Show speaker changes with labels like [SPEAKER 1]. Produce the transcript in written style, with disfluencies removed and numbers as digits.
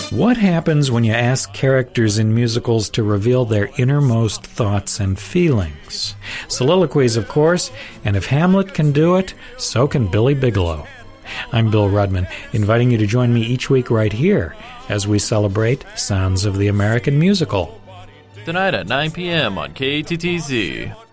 [SPEAKER 1] What happens when you ask characters in musicals to reveal their innermost thoughts and feelings? Soliloquies, of course, and if Hamlet can do it, so can Billy Bigelow. I'm Bill Rudman, inviting you to join me each week right here as we celebrate Sounds of the American Musical.
[SPEAKER 2] Tonight at 9 p.m. on KATTZ.